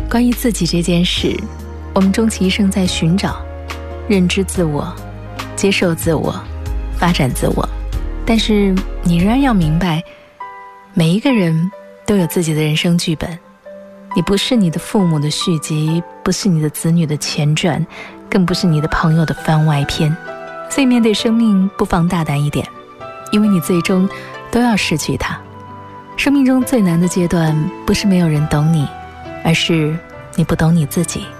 关于自己这件事，我们终其一生在寻找、认知自我、接受自我、发展自我。但是你仍然要明白，每一个人都有自己的人生剧本，你不是你的父母的续集，不是你的子女的前传，更不是你的朋友的番外篇。所以面对生命，不妨大胆一点，因为你最终都要失去它。生命中最难的阶段，不是没有人懂你，而是你不懂你自己。